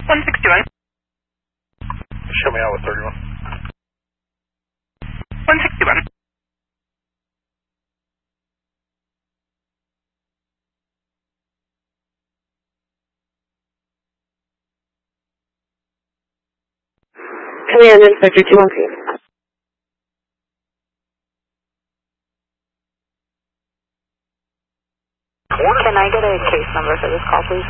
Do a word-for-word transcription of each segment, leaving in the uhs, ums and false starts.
one sixty-one. Show me out with thirty-one. one sixty-one. Command Inspector two one three. Can I get a case number for this call, please?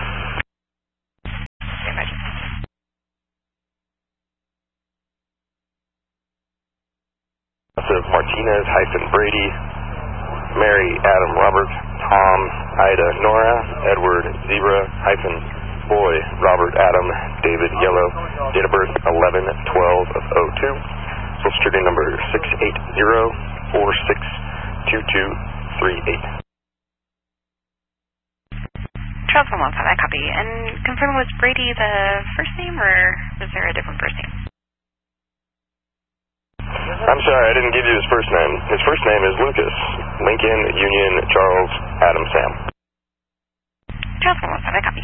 This is Martinez hyphen Brady, Mary Adam Robert, Tom Ida Nora, Edward Zebra hyphen Boy Robert Adam David Yellow, date of birth eleven twelve of oh two, social security number six eight zero four six two two three eight. Charles one one five, I copy. And confirm, was Brady the first name, or was there a different first name? I'm sorry, I didn't give you his first name. His first name is Lucas. Lincoln, Union, Charles, Adam, Sam. Charles one one five, I copy.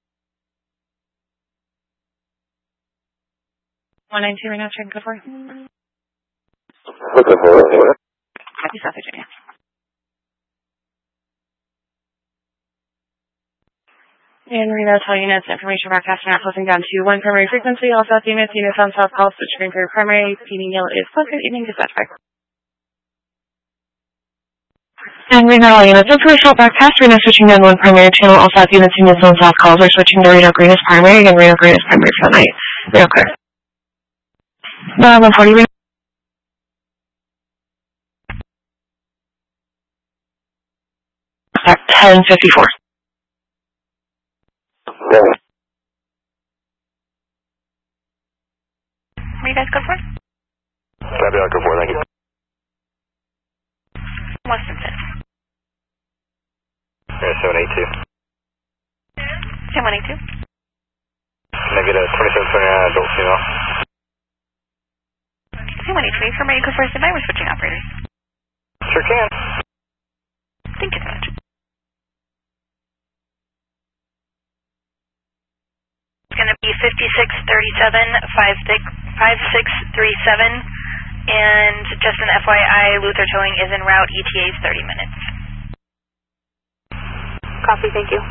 one nine two right now, trying to go for it. Looking for it. Copy, South Virginia. And Reno, tell units, information broadcasting are closing down to one primary frequency. All south units, units on south call, switch green for primary. P D Neil is close. Good evening, dispatch back. And Reno, all units, information broadcast. Reno switching down one primary channel. All south units, units on south calls are switching to Reno Green as primary, and Reno Green is primary for the night. Reno clear. Uh, one forty Reno. ten fifty-four. Where you guys go for? Copy, I'll go for it, thank you. Weston says. Yeah, seven eight two. ten one eight two. Negative twenty-seven twenty-nine, adult female. ten one eight two, from where you go first, and I we're switching operators. Sure can. Thank you so much. It's going to be fifty-six thirty-seven, five six three seven, and just an F Y I, Luther Towing is en route, E T A is thirty minutes. Copy, thank you.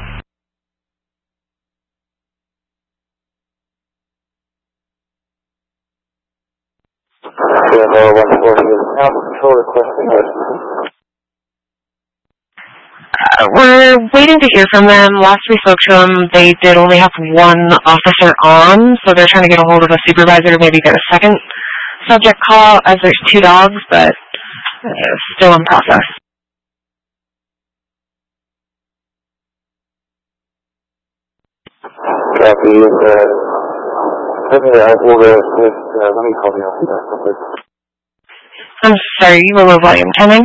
Uh, we're waiting to hear from them. Last we spoke to them, they did only have one officer on, so they're trying to get a hold of a supervisor to maybe get a second subject call, as there's two dogs, but uh, still in process. Copy. Uh, I will, uh, uh, let me call the officer. I'm sorry, you were low volume. Timing?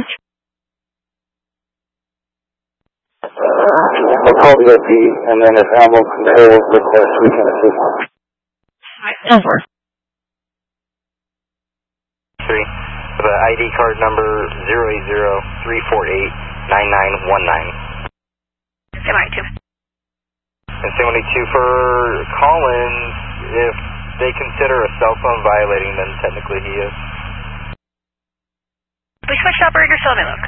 I'll call the O P, and then if ambulance control request, we can assist. Over. Three. The I D card number zero eight zero three four eight nine nine one nine. M I two. And seven eight two for Collins, if they consider a cell phone violating, then technically he is. We switched operator, so let me look.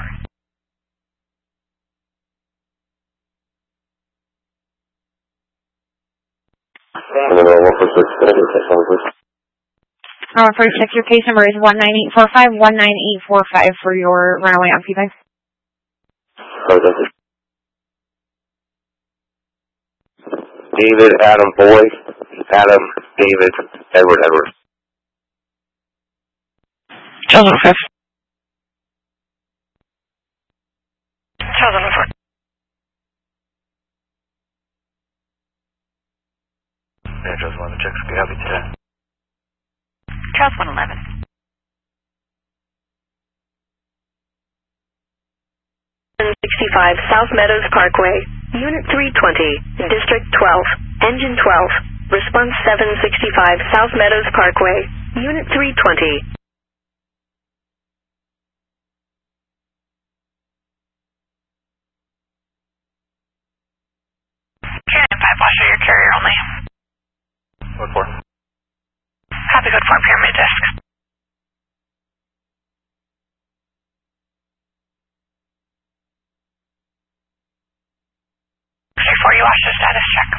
Uh, for check, your case number is one nine eight four five, one nine eight four five for your runaway on P five. David, Adam, Boy, Adam, David, Edward, Edward. Charles one five. Charles one four. Yeah, Charles one, the checks can help you today. Charles one eleven. sixty-five South Meadows Parkway, Unit three twenty, District twelve, Engine twelve, Response seven sixty-five South Meadows Parkway, Unit three twenty. Carrier five, I'll show your carrier only. status check.